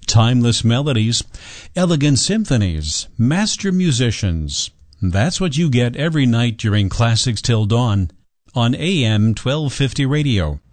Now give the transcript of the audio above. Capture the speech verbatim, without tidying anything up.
Timeless melodies, elegant symphonies, master musicians. That's what you get every night during Classics Till Dawn on A M twelve fifty radio.